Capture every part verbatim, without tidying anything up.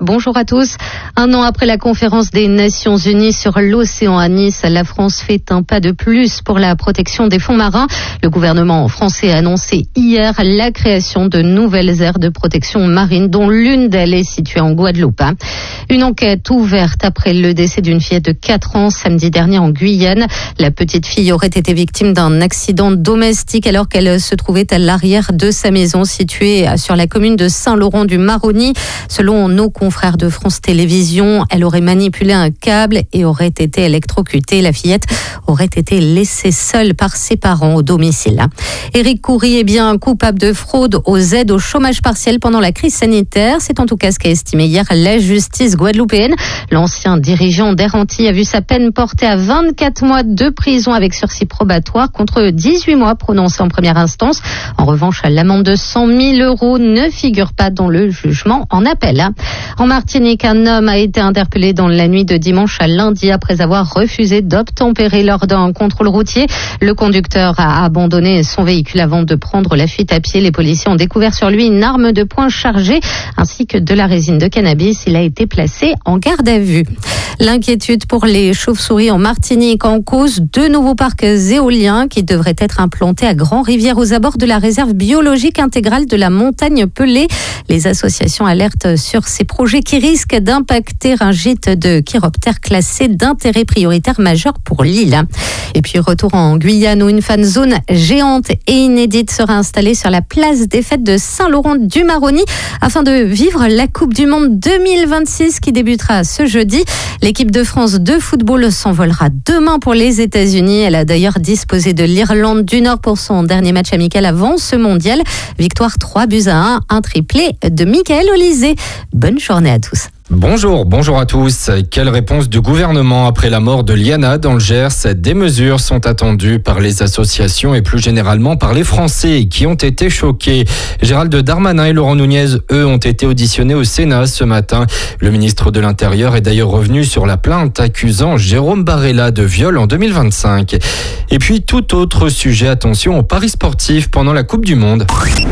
Bonjour à tous. Un an après la conférence des Nations Unies sur l'océan à Nice, la France fait un pas de plus pour la protection des fonds marins. Le gouvernement français a annoncé hier la création de nouvelles aires de protection marine, dont l'une d'elles est située en Guadeloupe. Une enquête ouverte après le décès d'une fillette de quatre ans samedi dernier en Guyane. La petite fille aurait été victime d'un accident domestique alors qu'elle se trouvait à l'arrière de sa maison située sur la commune de Saint-Laurent-du-Maroni. Selon nos confrères de France Télévisions, elle aurait manipulé un câble et aurait été électrocutée. La fillette aurait été laissée seule par ses parents au domicile. Éric Coury est bien coupable de fraude aux aides au chômage partiel pendant la crise sanitaire. C'est en tout cas ce qu'a estimé hier la justice guadeloupéenne. L'ancien dirigeant d'Air Antilles a vu sa peine portée à vingt-quatre mois de prison avec sursis probatoire contre dix-huit mois prononcés en première instance. En revanche, l'amende de cent mille euros ne figure pas dans le jugement en appel. En Martinique, un homme a été interpellé dans la nuit de dimanche à lundi après avoir refusé d'obtempérer lors d'un contrôle routier. Le conducteur a abandonné son véhicule avant de prendre la fuite à pied. Les policiers ont découvert sur lui une arme de poing chargée ainsi que de la résine de cannabis. Il a été placé en garde à vue. L'inquiétude pour les chauves-souris en Martinique en cause deux nouveaux parcs éoliens qui devraient être implantés à Grand-Rivière aux abords de la réserve biologique intégrale de la montagne Pelée. Les associations alertent sur ces projets qui risquent d'impacter un gîte de chiroptères classé d'intérêt prioritaire majeur pour l'île. Et puis retour en Guyane où une fan zone géante et inédite sera installée sur la place des fêtes de Saint-Laurent-du-Maroni afin de vivre la Coupe du Monde deux mille vingt-six qui débutera ce jeudi. L'équipe de France de football s'envolera demain pour les États-Unis. Elle a d'ailleurs disposé de l'Irlande du Nord pour son dernier match amical avant ce mondial. Victoire trois buts à un, un triplé de Michael Olysée. Bonne journée à tous. Bonjour, bonjour à tous. Quelle réponse du gouvernement après la mort de Liana dans le Gers? Des mesures sont attendues par les associations et plus généralement par les Français qui ont été choqués. Gérald Darmanin et Laurent Nunez, eux, ont été auditionnés au Sénat ce matin. Le ministre de l'Intérieur est d'ailleurs revenu sur la plainte accusant Jérôme Barella de viol en deux mille vingt-cinq. Et puis tout autre sujet, attention aux paris sportifs pendant la Coupe du Monde.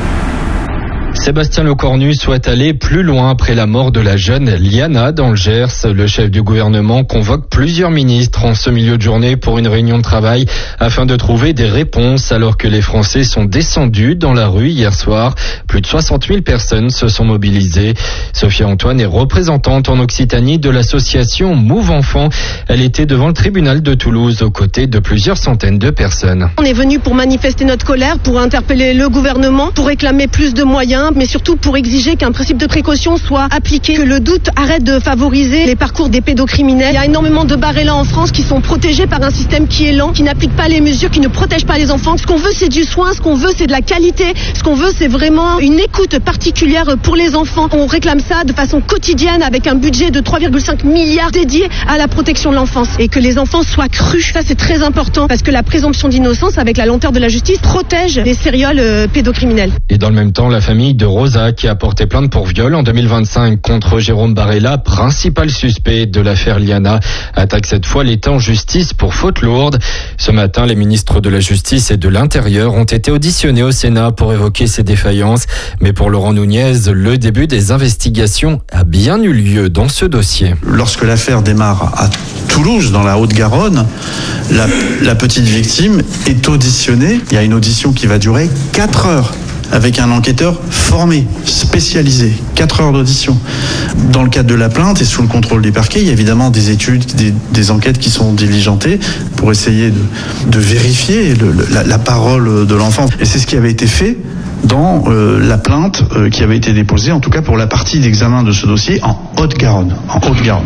Sébastien Lecornu souhaite aller plus loin après la mort de la jeune Liana dans le Gers. Le chef du gouvernement convoque plusieurs ministres en ce milieu de journée pour une réunion de travail afin de trouver des réponses alors que les Français sont descendus dans la rue hier soir. Plus de soixante mille personnes se sont mobilisées. Sophia Antoine est représentante en Occitanie de l'association Move Enfants. Elle était devant le tribunal de Toulouse aux côtés de plusieurs centaines de personnes. On est venu pour manifester notre colère, pour interpeller le gouvernement, pour réclamer plus de moyens, mais surtout pour exiger qu'un principe de précaution soit appliqué, que le doute arrête de favoriser les parcours des pédocriminels. Il y a énormément de Barella en France qui sont protégés par un système qui est lent, qui n'applique pas les mesures, qui ne protège pas les enfants. Ce qu'on veut, c'est du soin, ce qu'on veut, c'est de la qualité, ce qu'on veut, c'est vraiment une écoute particulière pour les enfants. On réclame ça de façon quotidienne avec un budget de trois virgule cinq milliards dédié à la protection de l'enfance et que les enfants soient crus. Ça, c'est très important parce que la présomption d'innocence, avec la lenteur de la justice, protège les sérioles pédocriminels. Et dans le même temps, la famille de Rosa qui a porté plainte pour viol en deux mille vingt-cinq contre Jérôme Barella, principal suspect de l'affaire Liana, attaque cette fois l'État en justice pour faute lourde. Ce matin, les ministres de la Justice et de l'Intérieur ont été auditionnés au Sénat pour évoquer ces défaillances. Mais pour Laurent Nunez, le début des investigations a bien eu lieu dans ce dossier. Lorsque l'affaire démarre à Toulouse, dans la Haute-Garonne, la, la petite victime est auditionnée. Il y a une audition qui va durer quatre heures. Avec un enquêteur formé, spécialisé, quatre heures d'audition. Dans le cadre de la plainte et sous le contrôle du parquet, il y a évidemment des études, des, des enquêtes qui sont diligentées pour essayer de, de vérifier le, la, la parole de l'enfant. Et c'est ce qui avait été fait dans euh, la plainte euh, qui avait été déposée, en tout cas pour la partie d'examen de ce dossier en Haute-Garonne. En Haute-Garonne.